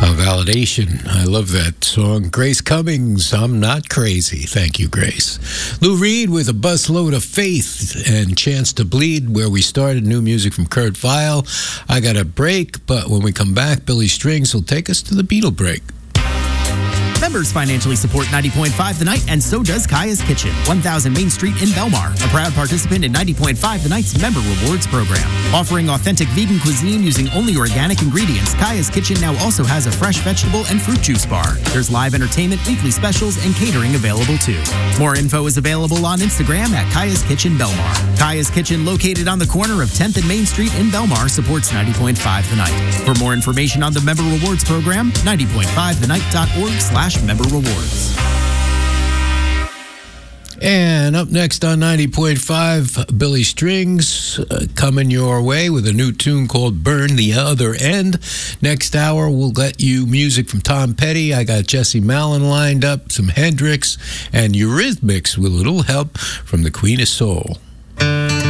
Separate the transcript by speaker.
Speaker 1: Validation. I love that song. Grace Cummings, I'm Not Crazy. Thank you, Grace. Lou Reed with A Busload of Faith and Chance to Bleed, where we started. New music from Kurt Vile. I got a break, but when we come back, Billy Strings will take us to the Beatle break.
Speaker 2: Members financially support 90.5 The Night, and so does Kaya's Kitchen, 1000 Main Street in Belmar, a proud participant in 90.5 The Night's Member Rewards program. Offering authentic vegan cuisine using only organic ingredients, Kaya's Kitchen now also has a fresh vegetable and fruit juice bar. There's live entertainment, weekly specials, and catering available too. More info is available on Instagram at Kaya's Kitchen Belmar. Kaya's Kitchen, located on the corner of 10th and Main Street in Belmar, supports 90.5 The Night. For more information on the Member Rewards program, 90.5thenight.org/member rewards.
Speaker 1: And up next on 90.5, Billy Strings coming your way with a new tune called Burn the Other End. Next hour, we'll get you music from Tom Petty. I got Jesse Malin lined up, some Hendrix, and Eurythmics with a little help from the Queen of Soul.